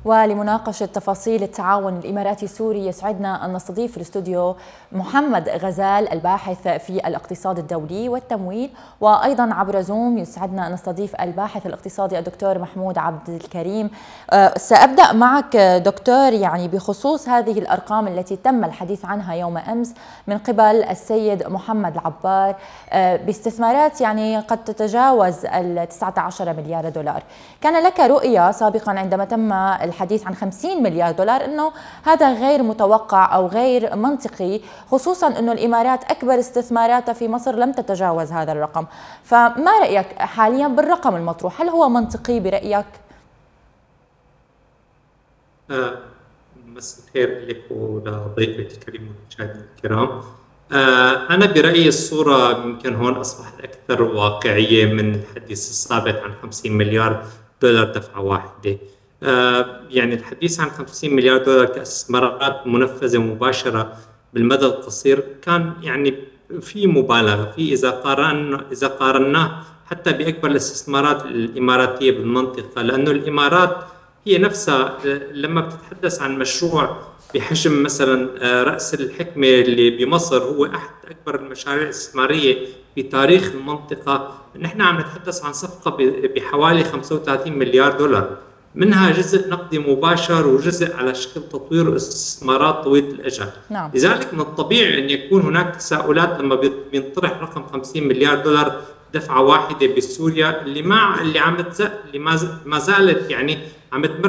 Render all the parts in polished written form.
ولمناقشة تفاصيل التعاون الإماراتي السوري يسعدنا أن نستضيف في الاستوديو محمد غزال الباحث في الاقتصاد الدولي والتمويل، وأيضا عبر زوم يسعدنا أن نستضيف الباحث الاقتصادي الدكتور محمود عبد الكريم. سأبدأ معك دكتور، يعني بخصوص هذه الأرقام التي تم الحديث عنها يوم أمس من قبل السيد محمد العبار باستثمارات يعني قد تتجاوز 19 مليار دولار. كان لك رؤية سابقا عندما تم الحديث عن 50 مليار دولار أنه هذا غير متوقع أو غير منطقي، خصوصا أنه الإمارات أكبر استثماراتها في مصر لم تتجاوز هذا الرقم. فما رأيك حاليا بالرقم المطروح؟ هل هو منطقي برأيك؟ مساء الخير لك ولضيفك الكريم والمشاهدين الكرام. أنا برأيي الصورة يمكن هون أصبحت أكثر واقعية من الحديث السابق عن 50 مليار دولار دفعة واحدة. يعني الحديث عن 50 مليار دولار كاستثمارات منفذة مباشرة بالمدى القصير كان يعني في مبالغة فيه إذا قارناه حتى بأكبر الاستثمارات الإماراتية بالمنطقة، لأنه الإمارات هي نفسها لما بتتحدث عن مشروع بحجم مثلا رأس الحكمة اللي بمصر هو أحد أكبر المشاريع الاستثمارية في تاريخ المنطقة، نحن عم نتحدث عن صفقة بحوالي 35 مليار دولار، منها جزء نقدي مباشر وجزء على شكل تطوير واستثمارات طويلة الأجل. نعم. لذلك من الطبيعي أن يكون هناك تساؤلات لما بينطرح رقم 50 مليار دولار دفعة واحدة بسوريا اللي ما زالت يعني عم تمر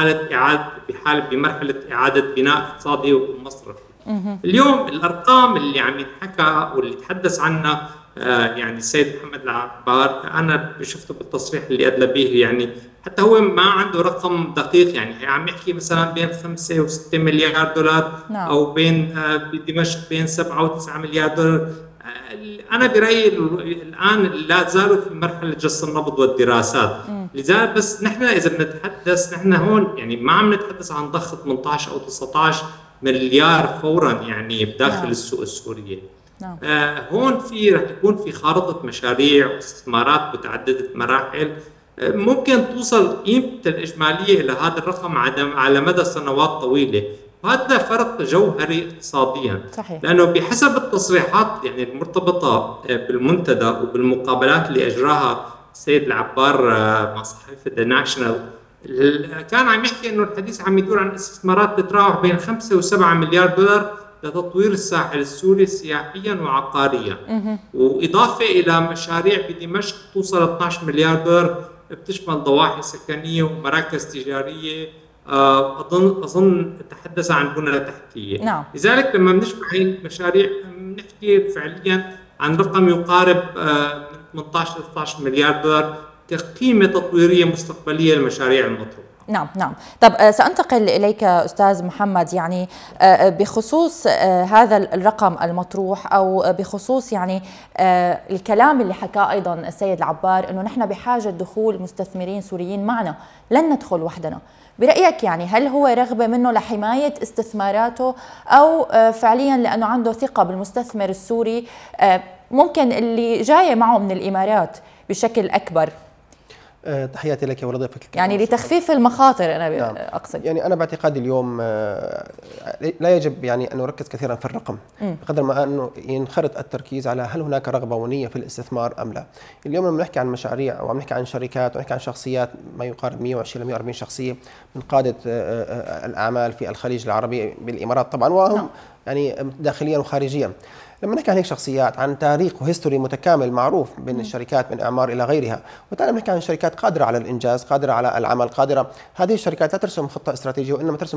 بمرحلة إعادة بناء اقتصادي ومصرفي. اليوم الأرقام اللي عم ينحكى واللي تحدث عنها يعني السيد محمد العبار، أنا شفته بالتصريح اللي أدلى به، يعني حتى هو ما عنده رقم دقيق، يعني عم يحكي مثلا بين 5 و 6 مليار دولار. نعم. أو بين بدمشق بين 7 و 9 مليار دولار. أنا برأيي الآن لا زالوا في مرحلة جس النبض والدراسات. لذلك بس نحن إذا بنتحدث نحن هون يعني ما عم نتحدث عن ضخ 18 أو 19 مليار فورا يعني بداخل نعم. السوق السورية. نعم. هون رح يكون في خارطة مشاريع واستثمارات متعددة مراحل ممكن توصل قيمة الإجمالية إلى هذا الرقم على مدى سنوات طويلة، وهذا فرق جوهري اقتصاديا. صحيح. لأنه بحسب التصريحات يعني المرتبطة بالمنتدى وبالمقابلات اللي أجراها السيد العبار مع صحيفة The National، كان عم يحكي إنه الحديث عم يدور عن استثمارات تتراوح بين 5 و7 مليار دولار لتطوير الساحل السوري سياحيا وعقاريا، وإضافة إلى مشاريع بدمشق توصل 12 مليار دولار بتشمل ضواحي سكنية ومراكز تجارية، أظن تحدث عن بنى تحتية. نعم. لذلك لما بنجمع هاي المشاريع بنحكي فعليا عن رقم يقارب من 18 ل 16 مليار دولار كقيمة تطويرية مستقبلية للمشاريع المطروحة. نعم نعم. طب سأنتقل إليك أستاذ محمد، يعني بخصوص هذا الرقم المطروح أو بخصوص يعني الكلام اللي حكاه أيضا السيد العبار أنه نحن بحاجة دخول مستثمرين سوريين معنا، لن ندخل وحدنا. برأيك يعني هل هو رغبة منه لحماية استثماراته أو فعليا لأنه عنده ثقة بالمستثمر السوري ممكن اللي جاية معه من الإمارات بشكل أكبر؟ تحياتي لك ولضيفك يعني لتخفيف المخاطر. أنا نعم. أقصد يعني أنا باعتقادي اليوم لا يجب يعني أن نركز كثيرا في الرقم بقدر ما أنه ينخرط التركيز على هل هناك رغبة ونية في الاستثمار أم لا. اليوم لما نحكي عن مشاريع أو عم نحكي عن شركات ونحكي عن شخصيات ما يقارب 120 ل 140 شخصية من قادة الأعمال في الخليج العربي بالإمارات طبعا، وهم يعني داخليا وخارجيا. لما نحكي عن هيك شخصيات عن تاريخ وهيستوري متكامل معروف بين الشركات من اعمار الى غيرها، وبالتالي بنحكي عن شركات قادره على الانجاز، قادره على العمل، قادره. هذه الشركات لا ترسم خطه استراتيجيه وانما ترسم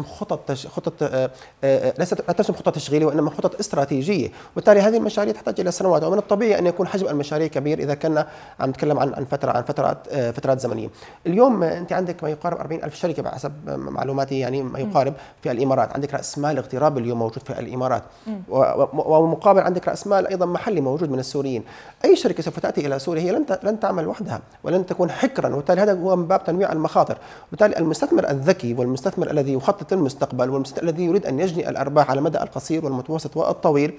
ليست لا ترسم خطه تشغيليه وانما خطط استراتيجيه، وبالتالي هذه المشاريع تحتاج الى سنوات، ومن الطبيعي ان يكون حجم المشاريع كبير اذا كنا عم نتكلم عن فترات زمنيه. اليوم انت عندك ما يقارب 40,000 شركه بحسب معلوماتي، يعني ما يقارب في الامارات، عندك راس مال اغترابي اليوم موجود في الامارات، ومقابل عندك راس مال ايضا محلي موجود من السوريين. اي شركه سوف تاتي الى سوريا هي لن تعمل وحدها ولن تكون حكرا، وبالتالي هذا هو من باب تنويع المخاطر. وبالتالي المستثمر الذكي والمستثمر الذي يخطط للمستقبل والمستثمر الذي يريد ان يجني الارباح على المدى القصير والمتوسط والطويل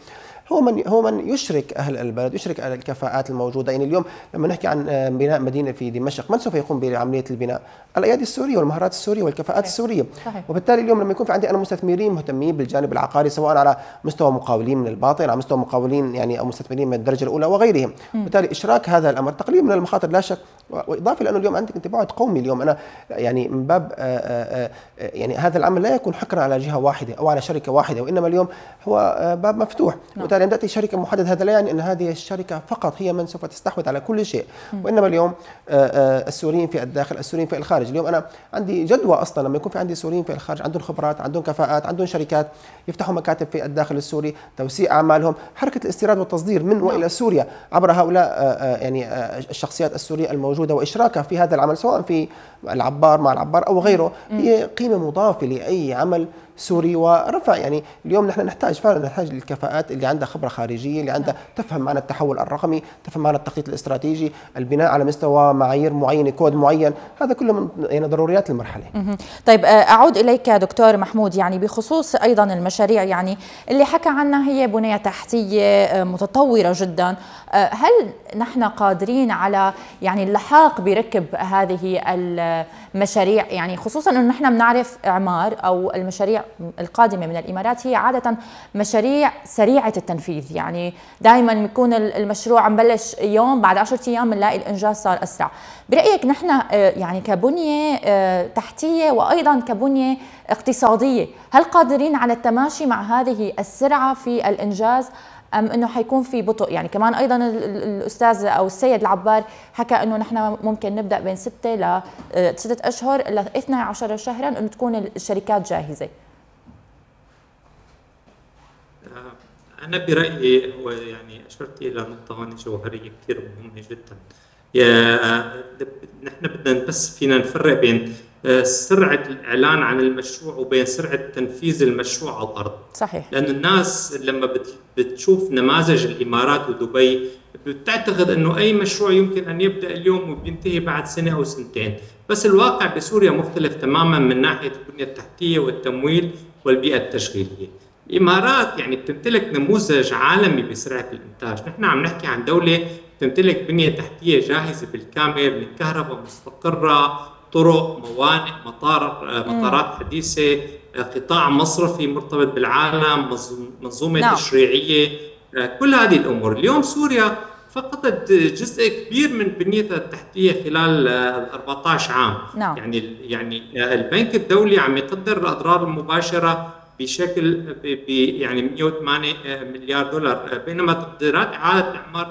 هو من يشرك أهل البلد، يشرك الكفاءات الموجودة. يعني اليوم لما نحكي عن بناء مدينة في دمشق، من سوف يقوم بعملية البناء؟ الأيادي السورية والمهارات السورية والكفاءات السورية. صحيح. وبالتالي اليوم لما يكون في عندي أنا مستثمرين مهتمين بالجانب العقاري، سواء على مستوى مقاولين من الباطن، على مستوى مقاولين يعني أو مستثمرين من الدرجة الأولى وغيرهم، بالتالي إشراك هذا الأمر تقليل من المخاطر لا شك. وإضافة لأنه اليوم عندك انت بعد قومي. اليوم أنا يعني من باب يعني هذا العمل لا يكون حكرا على جهة واحدة أو على شركة واحدة، وإنما اليوم هو باب مفتوح. وبالتالي عندما تأتي شركة محددة، هذا لا يعني أن هذه الشركة فقط هي من سوف تستحوذ على كل شيء، وإنما اليوم السوريين في الداخل، السوريين في الخارج. اليوم أنا عندي جدوى أصلا لما يكون في عندي سوريين في الخارج عندهم خبرات، عندهم كفاءات، عندهم شركات، يفتحوا مكاتب في الداخل السوري، توسيع أعمالهم، حركة الاستيراد والتصدير من وإلى سوريا عبر هؤلاء يعني الشخصيات السورية الموجودة، وإشراكها في هذا العمل سواء في العبار مع العبار أو غيره، هي قيمة مضافة لأي عمل سوري ورفع. يعني اليوم نحن فعلا نحتاج للكفاءات اللي عندها خبرة خارجية، اللي عندها تفهم معنى التحول الرقمي، تفهم معنى التخطيط الاستراتيجي، البناء على مستوى معايير معينة، كود معين. هذا كله من يعني ضروريات المرحلة. طيب أعود إليك دكتور محمود، يعني بخصوص أيضا المشاريع يعني اللي حكى عنها، هي بنية تحتية متطورة جدا، هل نحن قادرين على يعني اللحاق بركب هذه المشاريع؟ يعني خصوصا أنه نحن بنعرف إعمار أو المشاريع القادمة من الإمارات هي عادة مشاريع سريعة التنفيذ، يعني دائما بيكون المشروع عم بلش يوم، بعد 10 أيام بنلاقي الإنجاز صار أسرع. برأيك نحن يعني كبنية تحتية وأيضا كبنية اقتصادية، هل قادرين على التماشي مع هذه السرعة في الإنجاز أم أنه حيكون في بطء؟ يعني كمان أيضا الأستاذ أو السيد العبار حكى أنه نحن ممكن نبدأ بين 6 ل 6 أشهر إلى 12 شهرا أنه تكون الشركات جاهزة. أنا برأيي هو يعني أشرت إلى نقطة هون جوهرية كثير مهمة جدا. نحن بدنا بس فينا نفرق بين سرعة الإعلان عن المشروع وبين سرعة تنفيذ المشروع على الأرض. صحيح. لأن الناس لما بتشوف نماذج الإمارات ودبي بتعتقد أنه أي مشروع يمكن أن يبدأ اليوم وبينتهي بعد سنة أو سنتين، بس الواقع بسوريا مختلف تماما من ناحية البنية التحتية والتمويل والبيئة التشغيلية. الإمارات يعني بتمتلك نموذج عالمي بسرعة الإنتاج. نحن عم نحكي عن دولة تمتلك بنية تحتية جاهزة بالكامل، من كهرباء مستقرة، طرق، موانئ، مطارات حديثة، قطاع مصرفي مرتبط بالعالم، منظومة تشريعية، كل هذه الأمور. اليوم سوريا فقدت جزء كبير من بنيتها التحتية خلال 14 عام. يعني البنك الدولي عم يقدر الأضرار المباشرة بشكل يعني 108 مليار دولار، بينما تقديرات إعادة الإعمار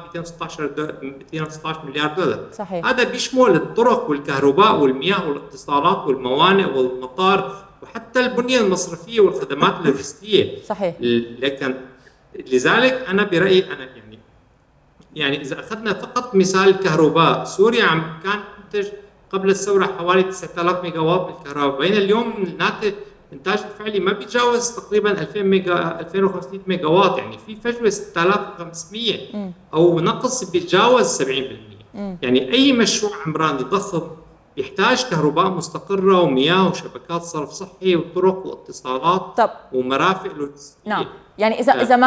216 مليار دولار. صحيح. هذا بيشمل الطرق والكهرباء والمياه والاتصالات والموانئ والمطار وحتى البنية المصرفية والخدمات اللوجستية. صحيح. لكن لذلك أنا برأيي أنا يعني إذا أخذنا فقط مثال الكهرباء، سوريا كان تنتج قبل الثورة حوالي 9000 ميجا وات بالكهرباء، بين اليوم الناتج الانتاج الفعلي ما بيتجاوز تقريبا 2500 ميجا وات، يعني في فجوه 6500 او نقص بيتجاوز 70%. يعني اي مشروع عمراني ضخم يحتاج كهرباء مستقره ومياه وشبكات صرف صحي وطرق واتصالات ومرافق لوجستيه. نعم. يعني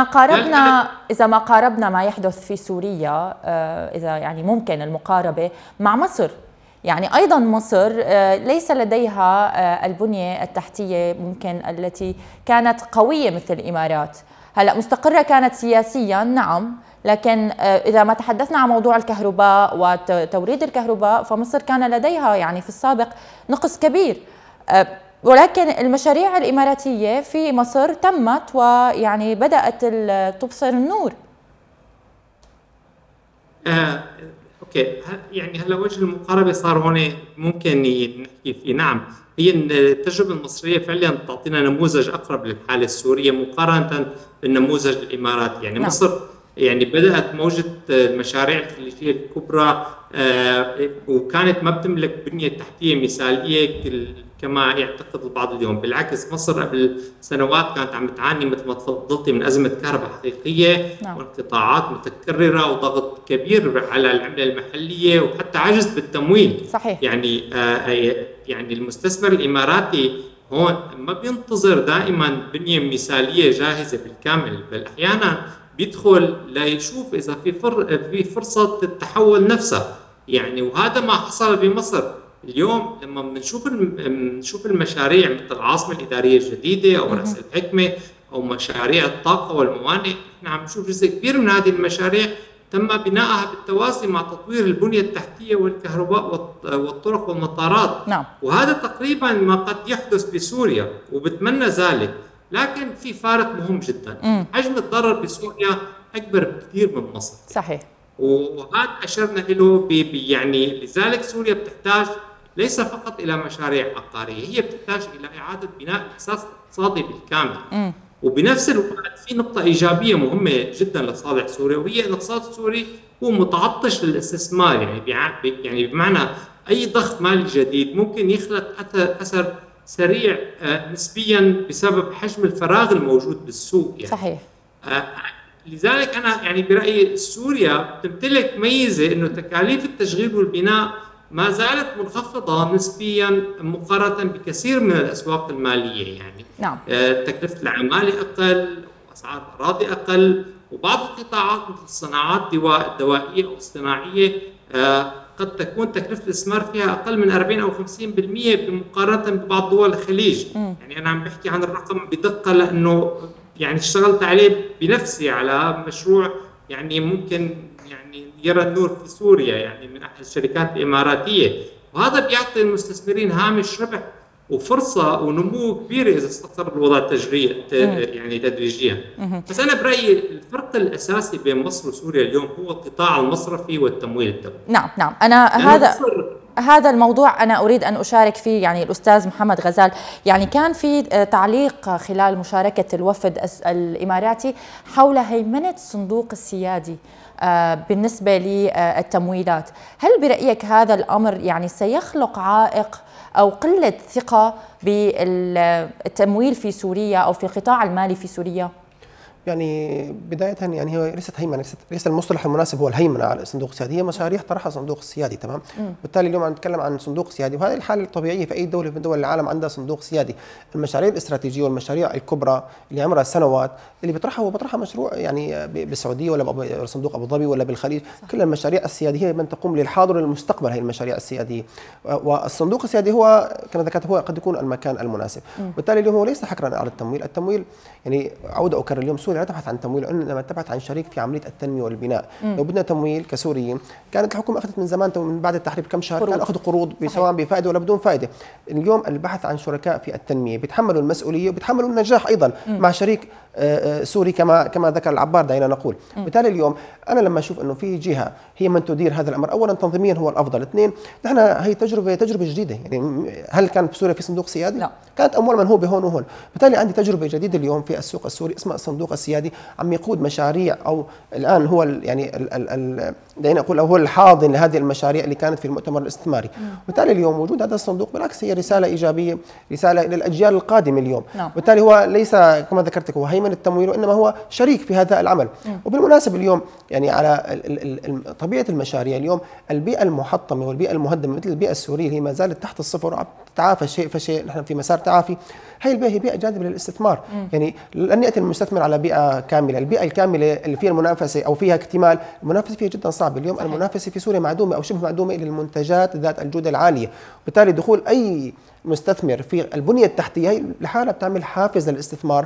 اذا ما قاربنا ما يحدث في سوريا، اذا يعني ممكن المقاربه مع مصر، يعني أيضا مصر ليس لديها البنية التحتية ممكن التي كانت قوية مثل الإمارات. هلأ مستقرة كانت سياسيا نعم، لكن إذا ما تحدثنا عن موضوع الكهرباء وتوريد الكهرباء فمصر كان لديها يعني في السابق نقص كبير، ولكن المشاريع الإماراتية في مصر تمت ويعني بدأت تبصر النور. اوكي، يعني هلا وجه المقاربه صار هون ممكن نحكي فيه. نعم، هي التجربه المصريه فعليا تعطينا نموذج اقرب للحاله السوريه مقارنه بالنموذج الاماراتي. يعني نعم. مصر يعني بدات موجه المشاريع الخليجيه الكبرى وكانت ما بتملك بنيه تحتيه مثاليه كما يعتقد البعض اليوم. بالعكس، مصر قبل سنوات كانت عم تعاني مثل ما تفضلتي من أزمة كهرباء حقيقية نعم. وانقطاعات متكررة وضغط كبير على العملة المحلية وحتى عجز بالتمويل. صحيح. يعني المستثمر الإماراتي هون ما بينتظر دائما بنية مثالية جاهزة بالكامل، بل أحيانا بيدخل ليشوف اذا في فرصه التحول نفسها يعني. وهذا ما حصل بمصر اليوم لما بنشوف المشاريع مثل العاصمه الاداريه الجديده او راس الحكمه او مشاريع الطاقه والموانئ. احنا عم نشوف جزء كبير من هذه المشاريع تم بنائها بالتوازي مع تطوير البنيه التحتيه والكهرباء والطرق والمطارات. نعم. وهذا تقريبا ما قد يحدث بسوريا وبتمنى ذلك، لكن في فارق مهم جدا. حجم الضرر بسوريا اكبر بكثير من مصر. صحيح. وهذا اشرنا له يعني لذلك سوريا بتحتاج ليس فقط الى مشاريع عقاريه، هي بتحتاج الى اعاده بناء الاساس الاقتصادي بالكامل. وبنفس الوقت في نقطه ايجابيه مهمه جدا لصالح سوريا، وهي ان الاقتصاد السوري هو متعطش للاستثمار. يعني بمعنى اي ضخ مالي جديد ممكن يخلق اثر سريع نسبيا بسبب حجم الفراغ الموجود بالسوق يعني. صحيح. لذلك انا يعني برايي سوريا تمتلك ميزه انه تكاليف التشغيل والبناء ما زالت منخفضه نسبيا مقارنه بكثير من الاسواق الماليه يعني. نعم. تكلفه العماله اقل، واسعار الاراضي اقل، وبعض القطاعات مثل الصناعات الدوائيه او الصناعيه قد تكون تكلفه الاستثمار فيها اقل من 40 او 50% بمقارنه ببعض دول الخليج. يعني انا عم بحكي عن الرقم بدقه لانه يعني اشتغلت عليه بنفسي على مشروع يعني ممكن يعني يرى النور في سوريا يعني من احد الشركات الاماراتيه، وهذا بيعطي المستثمرين هامش ربح وفرصه ونمو كبيره اذا استقر الوضع يعني تدريجيا. بس انا برايي الفرق الاساسي بين مصر وسوريا اليوم هو القطاع المصرفي والتمويل الدولي. نعم انا هذا الموضوع أنا أريد أن أشارك فيه يعني الأستاذ محمد غزال. يعني كان في تعليق خلال مشاركة الوفد الإماراتي حول هيمنة الصندوق السيادي بالنسبة للتمويلات. هل برأيك هذا الأمر يعني سيخلق عائق أو قلة ثقة بالتمويل في سوريا أو في القطاع المالي في سوريا؟ يعني بداية يعني هي ليست هيمنة، ليس المصطلح المناسب هو الهيمنة على الصندوق السيادي، هي مشاريع طرحها الصندوق السيادي. تمام. بالتالي اليوم عم نتكلم عن صندوق سيادي، وهذه الحالة الطبيعية في أي دولة من دول العالم عندها صندوق سيادي. المشاريع الاستراتيجية والمشاريع الكبرى اللي عمرها سنوات اللي بيطرحها مشروع يعني بالسعودية ولا بصندوق أبو ظبي ولا بالخليج. كل المشاريع السيادية هي من تقوم للحاضر وللمستقبل، هي المشاريع السيادية. والصندوق السيادي هو كما ذكرت هو قد يكون المكان المناسب. بالتالي اليوم هو ليس حكرا على التمويل يعني أعود أكرر اليوم سوريا لا تبحث عن تمويل، انما تبحث عن شريك في عمليه التنميه والبناء. لو بدنا تمويل كسوريين كانت الحكومه اخذت من زمان من بعد التحرير بكم شهر كان اخذ قروض سواء بفائده ولا بدون فائده. اليوم البحث عن شركاء في التنميه بيتحملوا المسؤوليه وبيتحملوا النجاح ايضا مع شريك سوري كما ذكر العبار دعينا نقول. بالتالي اليوم انا لما اشوف انه في جهه هي من تدير هذا الامر، اولا تنظيميا هو الافضل، اثنين نحن هي تجربه جديده. يعني هل كان في سوريا في صندوق سيادي؟ لا. كانت اموال منهوبه هون وهون. بالتالي عندي تجربه جديده اليوم في السوق السوري اسمها الصندوق السيادي، عم يقود مشاريع او الان هو يعني دعينا نقول هو الحاضن لهذه المشاريع اللي كانت في المؤتمر الاستثماري. بالتالي اليوم وجود هذا الصندوق بالعكس هي رساله ايجابيه، رساله للاجيال القادمه اليوم. بالتالي هو ليس كما ذكرت هو هيمنه التمويل وانما هو شريك في هذا العمل. وبالمناسبه اليوم يعني على طبيعه المشاريع اليوم البيئه المحطمه والبيئه المهدمه مثل البيئه السوريه اللي هي ما زالت تحت الصفر وعم تتعافى شيء فشيء، نحن في مسار تعافي. هي البيئه هي بيئه جاذبه للاستثمار. يعني لن ياتي المستثمر على بيئه كامله، البيئه الكامله اللي فيها المنافسه او فيها اكتمال، المنافسه فيها جدا صعبه. اليوم صحيح. المنافسه في سوريا معدومه او شبه معدومه للمنتجات ذات الجوده العاليه، وبالتالي دخول اي مستثمر في البنيه التحتيه هي لحالها بتعمل حافز للاستثمار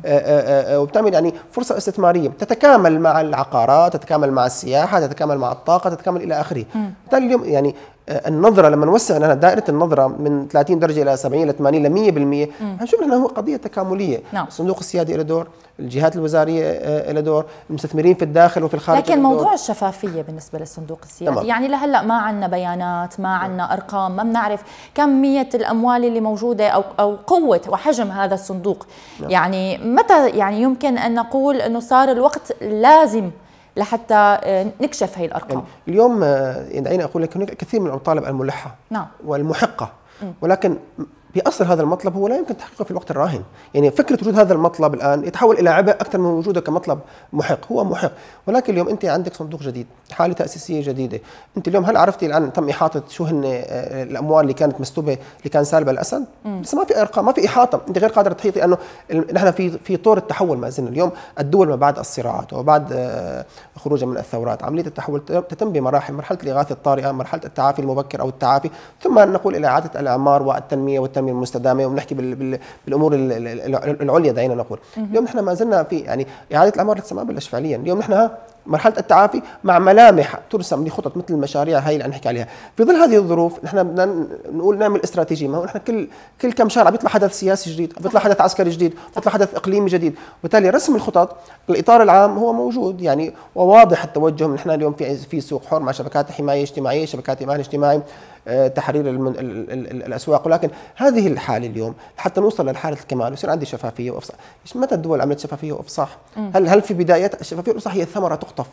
وبتعمل يعني فرصه استثماريه تتكامل مع العقارات، تتكامل مع السياحه، تتكامل مع الطاقه، تتكامل الى اخره. بالتالي اليوم يعني النظره لما نوسع لنا دائره النظره من 30 درجه الى 70 الى 80 الى 100% هنشوف انها هو قضيه تكامليه. الصندوق السيادي له دور، الجهات الوزاريه له دور، المستثمرين في الداخل وفي الخارج. لكن موضوع الشفافيه بالنسبه للصندوق السيادي تمام. يعني لهلا ما عندنا بيانات، ما عندنا ارقام، ما بنعرف كميه الاموال اللي موجوده او قوه وحجم هذا الصندوق. يعني متى يعني يمكن ان نقول انه صار الوقت لازم لحتى نكشف هي الارقام؟ يعني اليوم دعيني اقول لك هناك كثير من المطالب الملحه والمحقه، ولكن بأصل هذا المطلب هو لا يمكن تحقيقه في الوقت الراهن. يعني فكرة وجود هذا المطلب الآن يتحول إلى عبء أكثر من وجوده كمطلب محق. هو محق، ولكن اليوم أنت عندك صندوق جديد، حالة تأسيسية جديدة. أنت اليوم هل عرفتي الآن تم إحاطة شو هن الأموال اللي كانت مسلوبة اللي كان سالبها الأسد؟ لسه ما في أرقام، ما في إحاطة، أنت غير قادرة تحيطي. أنه نحن في طور التحول ما زلنا. اليوم الدول ما بعد الصراعات وبعد خروجها من الثورات، عملية التحول تتم بمراحل: مرحلة الإغاثة الطارئة، مرحلة التعافي المبكر أو التعافي، ثم نقول إلى إعادة الإعمار والتنمية المستدامة، ونحكي بالأمور العليا. دعينا نقول اليوم نحن ما زلنا في يعني إعادة الإعمار لسه ما بلش فعليا. اليوم نحن مرحلة التعافي مع ملامح ترسم لخطط مثل المشاريع هاي اللي نحكي عليها. في ظل هذه الظروف نحن بدنا نقول نعمل استراتيجية. ما هو نحن كل كم شهر بيطلع حدث سياسي جديد، بيطلع حدث عسكري جديد، بيطلع حدث إقليمي جديد، وبالتالي رسم الخطط الإطار العام هو موجود يعني وواضح التوجه. نحن اليوم في سوق حر مع شبكات حماية اجتماعية، شبكات إيمان اجتماعي، تحرير الأسواق. ولكن هذه الحالة اليوم حتى نوصل للحالة الكمال ويصير عندي شفافية وإفصاح. متى الدول عملت شفافية وإفصاح؟ هل في بداية الشفافية والإفصاح هي ثمرة تقطف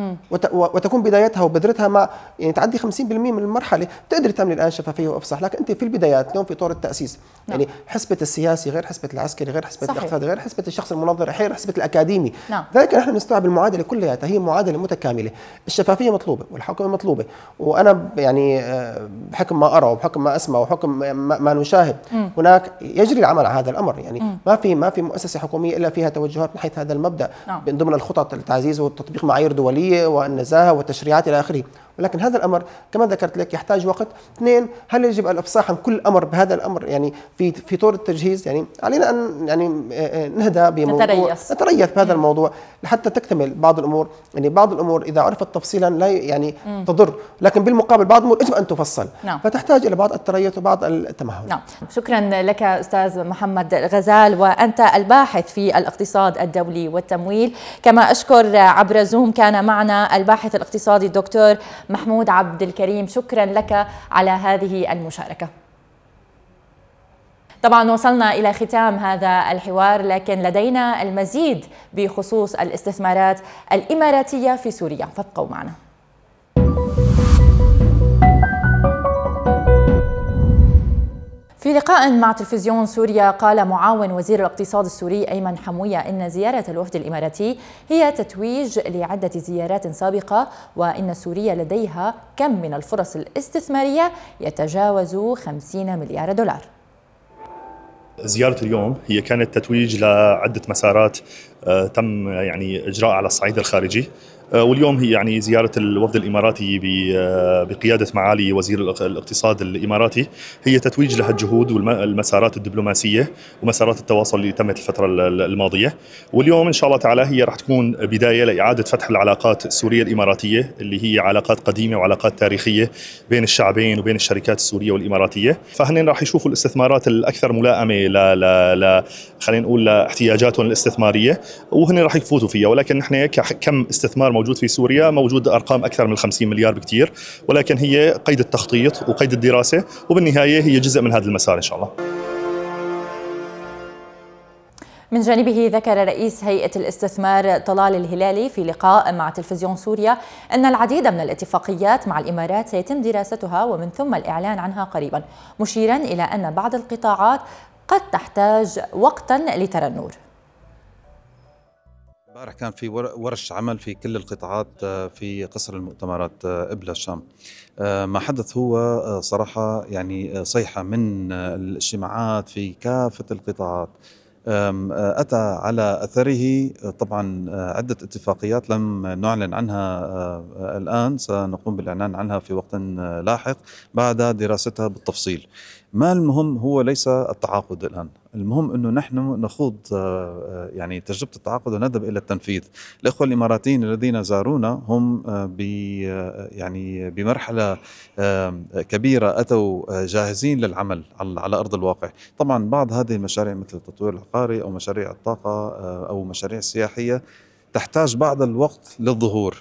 وتكون بدايتها وبذرتها مع يعني تعدي 50% من المرحلة تقدر تعمل الآن شفافية وإفصاح. لكن أنت في البدايات اليوم في طور التأسيس يعني حسبة السياسي غير حسبة العسكري، غير حسبة الاقتصادي، غير حسبة الشخص المنظر، غير حسبة الأكاديمي. ذلك نحن نستوعب المعادلة كلها، هي معادلة متكاملة. الشفافية مطلوبة والحوكمة مطلوبة. وأنا يعني بحكم ما أرى وبحكم ما أسمع وبحكم ما نشاهد هناك يجري العمل على هذا الأمر. يعني ما في مؤسسة حكومية إلا فيها توجهات ناحية هذا المبدأ من ضمن الخطط التعزيز والتطبيق معايير دولية والنزاهة والتشريعات إلى آخره. ولكن هذا الأمر كما ذكرت لك يحتاج وقت. اثنين، هل يجب الإفصاح عن كل أمر بهذا الأمر يعني في طور التجهيز؟ يعني علينا أن يعني نهدى بموضوع نتريث بهذا الموضوع لحتى تكتمل بعض الأمور. يعني بعض الأمور إذا عرفت تفصيلا لا يعني تضر، لكن بالمقابل بعض الأمور يجب أن تفصل. فتحتاج إلى بعض التريث وبعض التمهل. شكرا لك أستاذ محمد غزال، وأنت الباحث في الاقتصاد الدولي والتمويل. كما أشكر عبر زوم كان معنا الباحث الاقتصادي الدكتور محمود عبد الكريم. شكرا لك على هذه المشاركة. طبعا وصلنا إلى ختام هذا الحوار، لكن لدينا المزيد بخصوص الاستثمارات الإماراتية في سوريا، فابقوا معنا. في لقاء مع تلفزيون سوريا قال معاون وزير الاقتصاد السوري أيمن حموية إن زيارة الوفد الإماراتي هي تتويج لعدة زيارات سابقة، وإن سوريا لديها كم من الفرص الاستثمارية يتجاوز 50 مليار دولار. زيارة اليوم هي كانت تتويج لعدة مسارات تم يعني إجراء على الصعيد الخارجي، واليوم هي يعني زيارة الوفد الإماراتي بقيادة معالي وزير الاقتصاد الإماراتي هي تتويج لها الجهود والمسارات الدبلوماسية ومسارات التواصل اللي تمت الفترة الماضية. واليوم إن شاء الله تعالى هي راح تكون بداية لإعادة فتح العلاقات السورية الإماراتية اللي هي علاقات قديمة وعلاقات تاريخية بين الشعبين وبين الشركات السورية والإماراتية. فهن راح يشوفوا الاستثمارات الأكثر ملائمة خلينا نقول لاحتياجاتهم الاستثمارية، وهن راح يفوتوا فيها. ولكن نحن كم استثمار موجود في سوريا موجود أرقام أكثر من 50 مليار بكتير، ولكن هي قيد التخطيط وقيد الدراسة، وبالنهاية هي جزء من هذا المسار إن شاء الله. من جانبه ذكر رئيس هيئة الاستثمار طلال الهلالي في لقاء مع تلفزيون سوريا أن العديد من الاتفاقيات مع الإمارات سيتم دراستها ومن ثم الإعلان عنها قريبا، مشيرا إلى أن بعض القطاعات قد تحتاج وقتا لترى امبارح كان في ورش عمل في كل القطاعات في قصر المؤتمرات إبلة الشام. ما حدث هو صراحة يعني صيحة من الاجتماعات في كافة القطاعات، أتى على أثره طبعا عدة اتفاقيات لم نعلن عنها الآن، سنقوم بالإعلان عنها في وقت لاحق بعد دراستها بالتفصيل. ما المهم هو ليس التعاقد الآن، المهم أنه نحن نخوض يعني تجربة التعاقد ونذهب إلى التنفيذ. الإخوة الإماراتيين الذين زارونا هم يعني بمرحلة كبيرة أتوا جاهزين للعمل على أرض الواقع. طبعا بعض هذه المشاريع مثل التطوير العقاري أو مشاريع الطاقة أو مشاريع السياحية تحتاج بعض الوقت للظهور،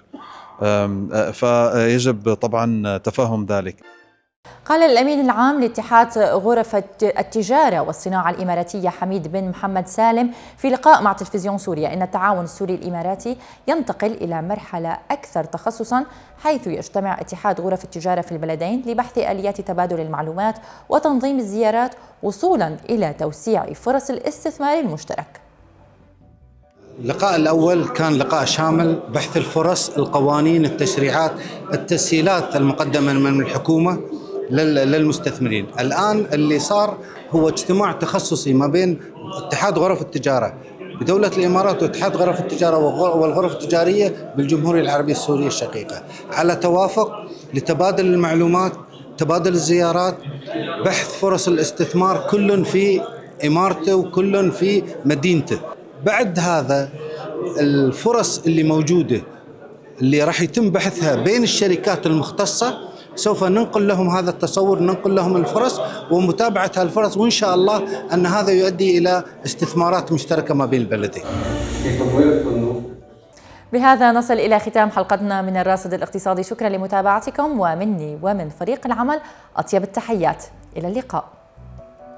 فيجب طبعا تفهم ذلك. قال الأمين العام لاتحاد غرف التجارة والصناعة الإماراتية حميد بن محمد سالم في لقاء مع تلفزيون سوريا إن التعاون السوري الإماراتي ينتقل إلى مرحلة أكثر تخصصا، حيث يجتمع اتحاد غرف التجارة في البلدين لبحث آليات تبادل المعلومات وتنظيم الزيارات وصولا إلى توسيع فرص الاستثمار المشترك. اللقاء الأول كان لقاء شامل، بحث الفرص، القوانين، التشريعات، التسهيلات المقدمة من الحكومة للمستثمرين. الآن اللي صار هو اجتماع تخصصي ما بين اتحاد غرف التجارة بدولة الإمارات واتحاد غرف التجارة والغرف التجارية بالجمهورية العربية السورية الشقيقة على توافق لتبادل المعلومات، تبادل الزيارات، بحث فرص الاستثمار، كل في إمارته وكل في مدينته. بعد هذا الفرص اللي موجودة اللي راح يتم بحثها بين الشركات المختصة سوف ننقل لهم هذا التصور، ننقل لهم الفرص ومتابعة هالفرص، وإن شاء الله أن هذا يؤدي إلى استثمارات مشتركة ما بين البلدين. بهذا نصل إلى ختام حلقتنا من الراصد الاقتصادي. شكرا لمتابعتكم، ومني ومن فريق العمل أطيب التحيات، إلى اللقاء.